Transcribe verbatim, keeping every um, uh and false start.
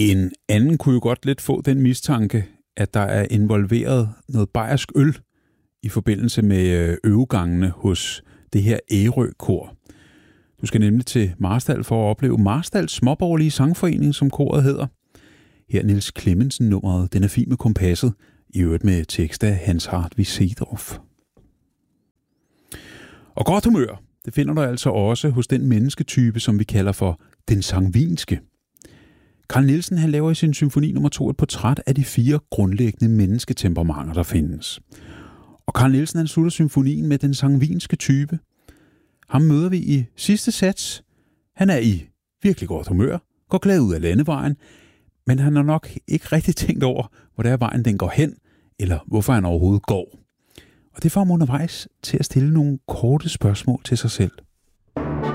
En anden kunne jo godt lidt få den mistanke, at der er involveret noget bayersk øl i forbindelse med øvegangene hos det her Ærø-kor. Du skal nemlig til Marstal for at opleve Marstals småborgerlige sangforening, som koret hedder. Her Niels Clemmensen-nummeret, Den er fin med kompasset, i øvrigt med tekst af Hans Hart Visedorf. Og godt humør, det finder du altså også hos den mennesketype, som vi kalder for den sangvinske. Carl Nielsen han laver i sin symfoni nummer to et portræt af de fire grundlæggende mennesketemperamenter, der findes. Og Carl Nielsen han slutter symfonien med den sangvinske type. Ham møder vi i sidste sats. Han er i virkelig godt humør, går glad ud af landevejen, men han har nok ikke rigtig tænkt over, hvor der vejen den går hen, eller hvorfor han overhovedet går. Og det får ham undervejs til at stille nogle korte spørgsmål til sig selv.